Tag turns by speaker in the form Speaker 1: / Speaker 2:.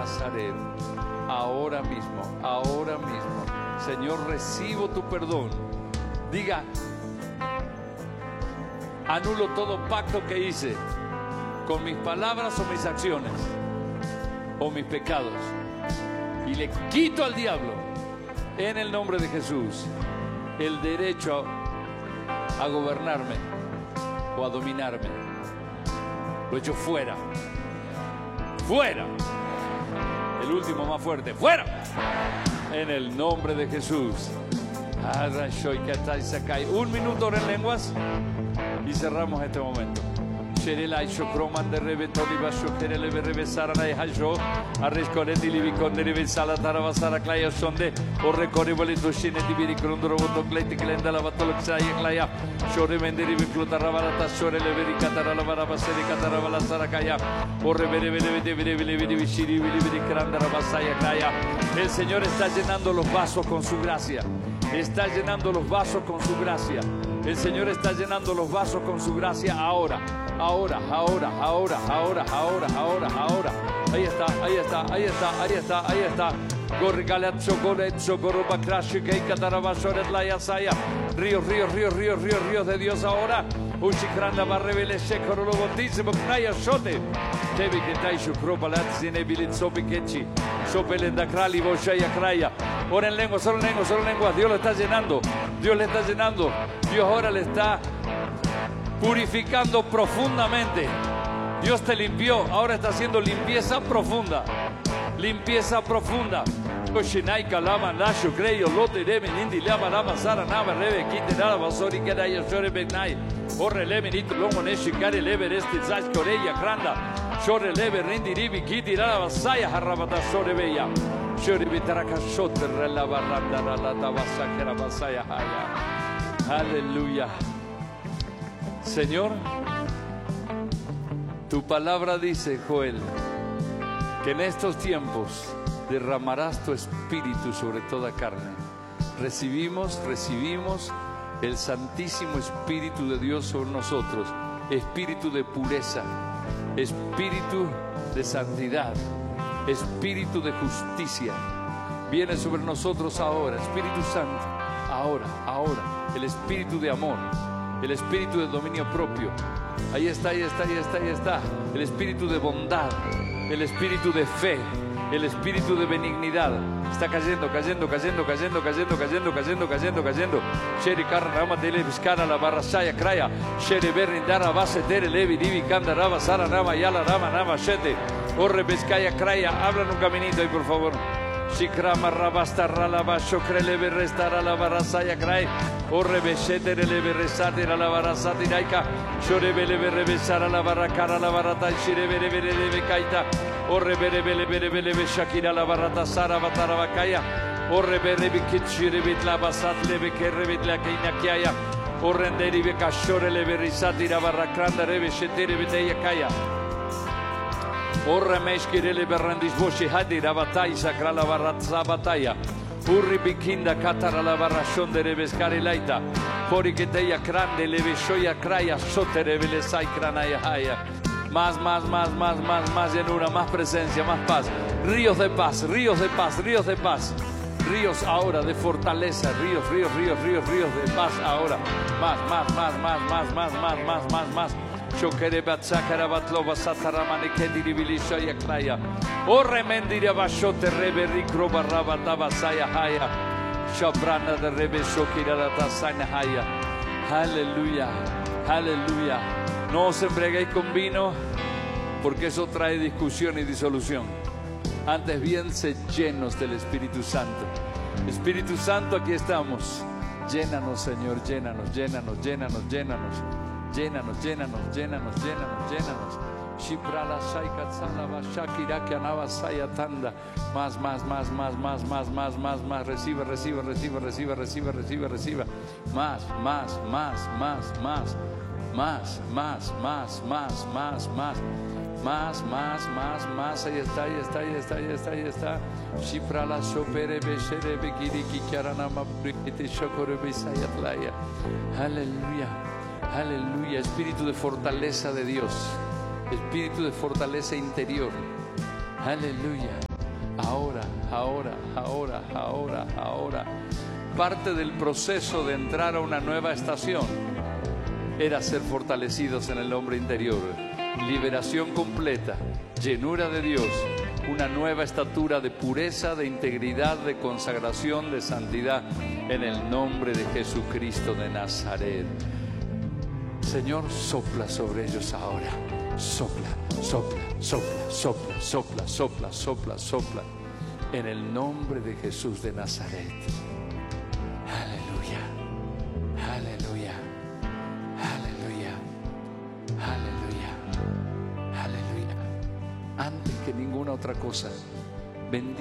Speaker 1: Nazareno. Ahora mismo, ahora mismo. Señor, recibo tu perdón. Diga: anulo todo pacto que hice con mis palabras o mis acciones o mis pecados, y le quito al diablo, en el nombre de Jesús, el derecho a gobernarme o a dominarme. Lo echo fuera. Fuera. El último más fuerte. Fuera. En el nombre de Jesús. Un minuto en lenguas y cerramos este momento. El Señor está llenando los vasos con su gracia. Está llenando los vasos con su gracia. El Señor está llenando los vasos con su gracia ahora. Ahora. Ahí está. Ríos de Dios ahora. Ushikranda barrebele shekoro lo botize boknaya shote. Tebi ketai shukro palatzi nebilit sopikechi. Sopelenda krali boshaya kraya. Ora en lengua, solo en lengua. Dios lo está llenando. Dios le está llenando. Dios ahora le está purificando profundamente. Dios te limpió, ahora está haciendo limpieza profunda. Limpieza profunda. Koshinai lama nasho creyo lote debe nindi lama lama sara nava rebe kite nada basori que da yo shore benai. Orre leve nito lomo neshi kare leve resti zach koreya kranda. Shore leve rindi ribi kiti nada basaya harabata shore beya. Shore bitaraka shoter la barranda la tabasakera basaya haya. Aleluya. Señor, tu palabra dice, Joel, que en estos tiempos derramarás tu espíritu sobre toda carne. Recibimos el Santísimo Espíritu de Dios sobre nosotros. Espíritu de pureza, espíritu de santidad, espíritu de justicia. Viene sobre nosotros ahora, Espíritu Santo, ahora. El espíritu de amor, el espíritu de dominio propio. Ahí está. El espíritu de bondad, el espíritu de fe, el espíritu de benignidad. Está cayendo. Sheri karra rama tele biskara la barra saya kraya. Sheri berrindara base tere levi divi kanda raba sara rama yala rama shete. Orre biskaya kraya. Hablan un caminito ahí, por favor. Shikrama rabasta ralaba shokrele berrestara la barra saya kray. Orre beshete rele berresate la barra satiraika. Shore bele berrebesara la barra cara la barata shire bere kaita. Orre bere shakira la barata sara batara bakaya. Orre bere bikitshire bitla basat lebe kerrebit la kainakiaya. Orre nderi bekashore le berisati la barra kranda rebe shetere beteya kaya. Orre meshkirele berrandis boshi hadi la bataya sakra la barata bataya. Urri bikinda katara la barra shonde rebeskari laita. Pori keteya krande lebe shoya kraya sotere bele sai kranaya haya. Más llenura, más presencia, más paz. Ríos de paz. Ríos ahora de fortaleza. Ríos de paz ahora. Más. Shokere batsakara batlova sataramane kediri bilisha yaklaya. Orre mendira bashote rebe rikro barraba tabasaya haya. Shabrana de rebe shokira la tasana haya. Aleluya. No os embriaguéis con vino, porque eso trae discusión y disolución. Antes bien, sed llenos del Espíritu Santo. Espíritu Santo, aquí estamos. Llénanos, Señor, llénanos. Shiprala shaika tsala shakira que anaba sayatanda. Más. Recibe. Más. Ahí está. Shiprala sopere beshere begiri kikarana brikete shokore besayatlaya. Aleluya. Espíritu de fortaleza de Dios. Espíritu de fortaleza interior. Aleluya. Ahora. Parte del proceso de entrar a una nueva estación era ser fortalecidos en el hombre interior. Liberación completa, llenura de Dios, una nueva estatura de pureza, de integridad, de consagración, de santidad, en el nombre de Jesucristo de Nazaret. Señor, sopla sobre ellos ahora. Sopla. En el nombre de Jesús de Nazaret. Aleluya. Antes que ninguna otra cosa, bendito